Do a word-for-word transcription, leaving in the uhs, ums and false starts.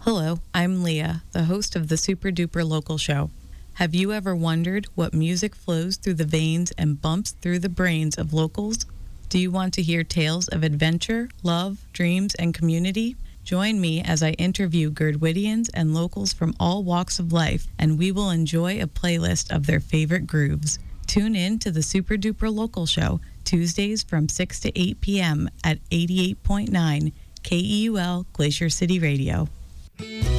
Hello, I'm Leah, the host of the Super Duper Local Show. Have you ever wondered what music flows through the veins and bumps through the brains of locals? Do you want to hear tales of adventure, love, dreams, and community? Join me as I interview Girdwittians and locals from all walks of life, and we will enjoy a playlist of their favorite grooves. Tune in to the Super Duper Local Show, Tuesdays from six to eight p.m. at eighty-eight point nine K E U L Glacier City Radio.